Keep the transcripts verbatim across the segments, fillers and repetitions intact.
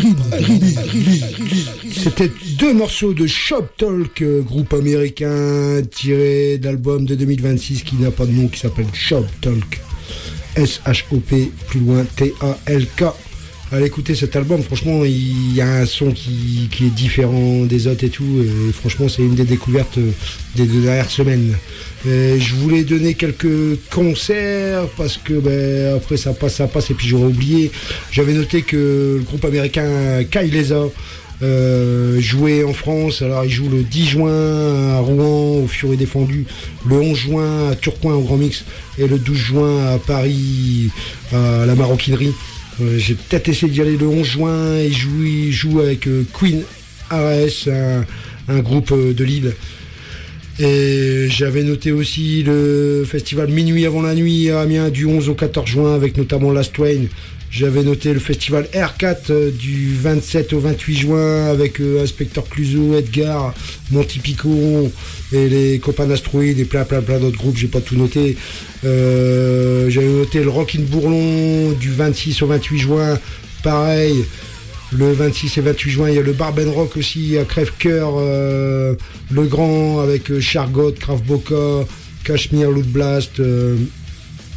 C'était deux morceaux de Shop Talk, groupe américain tiré d'album de deux mille vingt-six qui n'a pas de nom, qui s'appelle Shop Talk. S H O P, plus loin T A L K. Allez écouter cet album, franchement il y a un son qui, qui est différent des autres et tout, et franchement c'est une des découvertes des deux dernières semaines. Et je voulais donner quelques concerts parce que ben, après ça passe, ça passe et puis j'aurais oublié. J'avais noté que le groupe américain Kailesa euh, jouait en France, alors il joue le dix juin à Rouen au Furet Défendu, le onze juin à Tourcoing au Grand Mix et le douze juin à Paris à la Maroquinerie. Euh, j'ai peut-être essayé d'y aller le onze juin. Il joue, il joue avec euh, Queen R S, un, un groupe euh, de Lille. Et j'avais noté aussi le festival Minuit avant la nuit à Amiens du onze au quatorze juin avec notamment Last Train. J'avais noté le festival R quatre euh, du vingt-sept au vingt-huit juin avec euh, Inspecteur Clouseau, Edgar, Monty Picon et les copains d'Astroïde et plein plein plein d'autres groupes, j'ai pas tout noté. Euh, j'avais noté le Rockin' Bourlon du vingt-six au vingt-huit juin, pareil. Le vingt-six et vingt-huit juin, il y a le Barben Rock aussi à Crève-Cœur, euh, Le Grand avec euh, Chargot, Kraft Boca, Cashmere, Loot Blast, euh,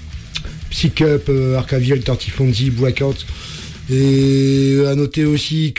Psy Cup, euh, Arcaviel, Tortifonzi, Blackout. Et à noter aussi